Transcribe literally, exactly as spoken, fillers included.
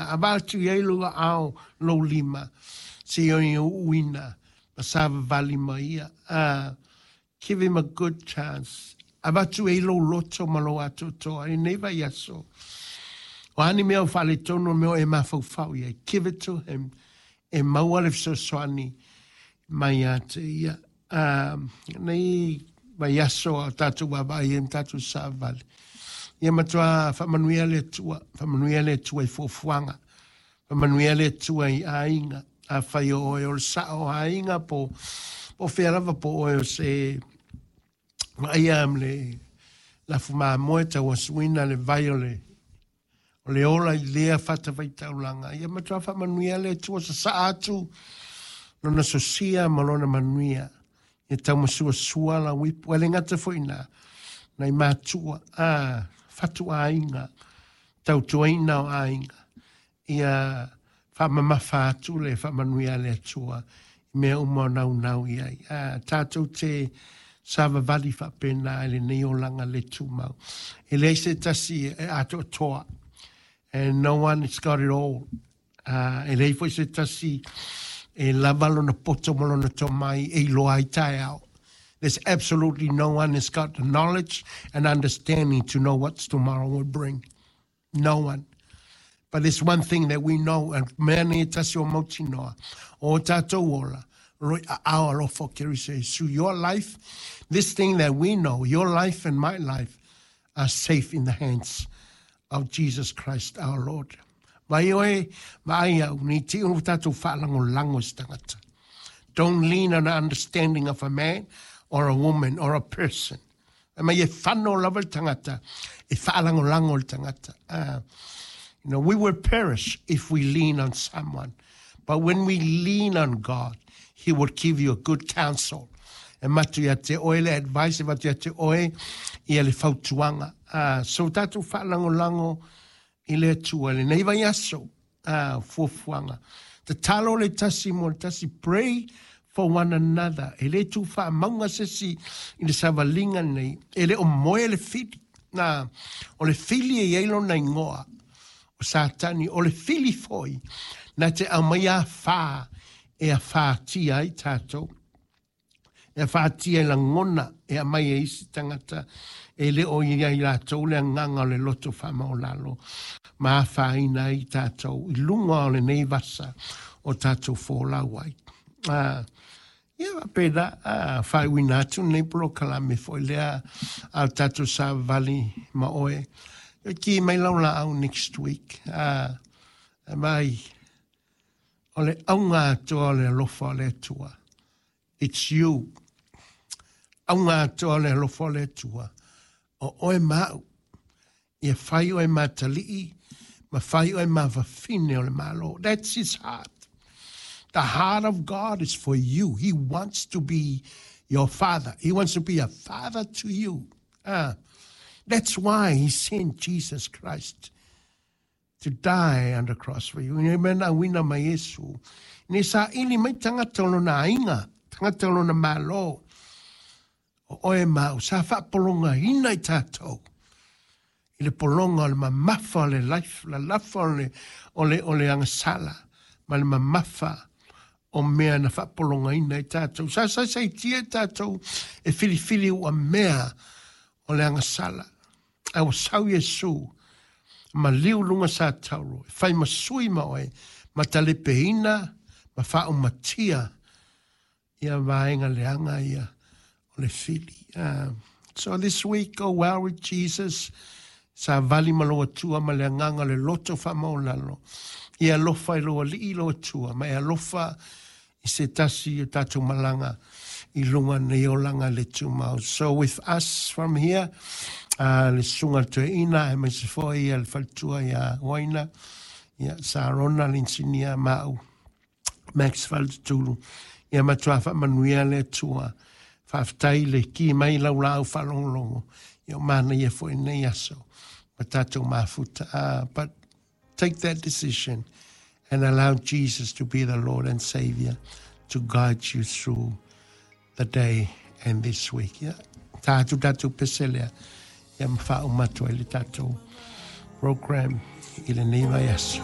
abatu yelu au lo lima si o uina masava vali maia. Uh, give him a good chance. Abatu elo loto malo atu to I never yaso. O ani meo fale tono meo e mafau ye. Give it to him. E mawalef so swani mai ate ia. Um, nei mai yaso a tatu waba i em tatu savali. Ia matua whamanuia le tua, whamanuia le tua i fofuanga. Whamanuia le tua i ainga. A whai o oe o le sao ainga po po whearawa po oe o se mai am le la fuma moeta o suina le vai o le o le ola i lea fata vai taulanga. Ia matua whamanuia le tua sa sa atu lona sosia ma lona manuia. Ia tau masua suala wipu. Ele ngata fuina nai matua. Ah, fatu ainga. Tau tuaina o ainga. Ia whamamafa atu le whamanuia le tua. Mea umo nau nau iai. Ah, tātou te sava vali whapena ele neolanga le tumau. Ele se tasi e ato toa. And no one has got it all. Uh, ele foi se tasi e lavalo na poto malo na tomai e loai tai au. There's absolutely no one has got the knowledge and understanding to know what tomorrow will bring. No one. But there's one thing that we know, and many tasi o mauti noa, o tato ola, roi a awa lofo keri se, so your life, this thing that we know, your life and my life, are safe in the hands of Jesus Christ our Lord. Mai oe, mai au, ni ti unu tato whaalango lango stangata. Don't lean on the understanding of a man, or a woman, or a person. E mai e whano level tangata, e whaalango lango tangata. Uh, You know, we will perish if we lean on someone. But when we lean on God, He will give you a good counsel. E matu ia te oe le advice, e matu ia te oe ia le fautuanga. Uh, so tatu whaalango lango i le tua, le neiva yaso, uh, fuafuanga. Te talo le tasi mo le tasi, pray for one another. E le tu wha maunga sesi i le savalinga nei. E le o moe le fili. Na, o le fili e eilo na ingoa. O satani, o le fili foi, na te amaya wha e a wha tia i tātou. E a wha tia i la ngona e a mai e isi tangata e le o ia i lātou le nganga o le loto wha maolalo. Ma a wha ina i tātou, i lunga o le nei vasa o tātou fōla wai. Ah, ia pēda, ah, whai wina atu nei polo kalame foi lea al tātou sa vali ma oe. Ki mai laula au next week. Ah, mai ole aunga toa le lofa le tua. It's you. Aunga toa le lofa le tua. O oe mau. Ia whai oe matalii. Ma whai oe mawafine o le malo. That's his heart. The heart of God is for you. He wants to be your father. He wants to be a father to you. Ah. That's why He sent Jesus Christ to die on the cross for you. Ni mena wina mai Yesu. Ni sa ili mai tangata lo na inga, tangata lo na malo. O oe mau, sa wha polonga ina i tātou. I le polonga o le mamafa o le life, la lafa o le, o le, o le angasala, ma le mamafa o mea na wha polonga ina i tātou. Sa sa sa i tia tātou e fili fili ua mea o le angasala. Au sau Yesu, ma liu lunga sa tauro, fai masui ma oe, ma talepe ina, ma wha matia, ia vaenga leanga ia, o le fili. Uh, so this week, go well with Jesus, sa vali maloa tua, ma le nganga le loto wha maulalo, ia lofa i loa li i loa tua, ma ia lofa i se tasi i tatu malanga, i lunga nei o langa le tumau. So with us from here, Uh, le sunga te ina e mai se foi al faltua ia waina ia sarona linsinia mau Max Faltulu ia matua fa manuia le tua fa ftai le ki mai lau lau falonglongo ia mana ia foi nei aso matato mafuta uh, but take that decision and allow Jesus to be the Lord and Savior to guide you through the day and this week. Yeah, tatu tatu peselea. Ia mwha umatu ele tātou program i le neiva Yesu.